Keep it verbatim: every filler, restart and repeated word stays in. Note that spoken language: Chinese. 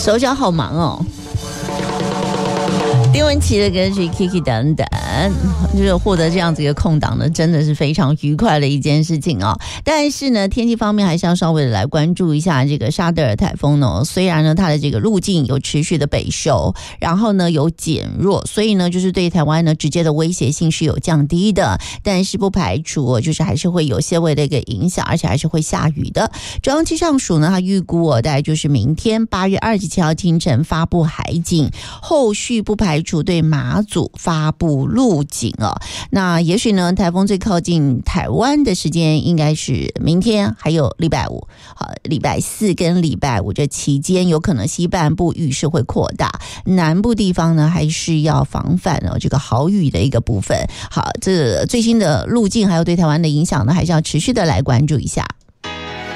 手脚好忙哦。丁文琪的歌曲 Kiki 等等，就是获得这样子一个空档呢，真的是非常愉快的一件事情哦。但是呢，天气方面还是要稍微的来关注一下这个沙德尔台风呢。虽然呢它的这个路径有持续的北修，然后呢有减弱，所以呢就是对台湾呢直接的威胁性是有降低的，但是不排除就是还是会有些微的一个影响，而且还是会下雨的。中央气象署呢它预估哦，大概就是明天八月二十七号清晨发布海警，后续不排除对马祖发布陆警哦。那也许呢，台风最靠近台湾的时间应该是明天，还有礼拜五，好，礼拜四跟礼拜五这期间，有可能西半部雨势会扩大，南部地方呢还是要防范哦这个豪雨的一个部分。好，这最新的路径还有对台湾的影响呢，还是要持续的来关注一下。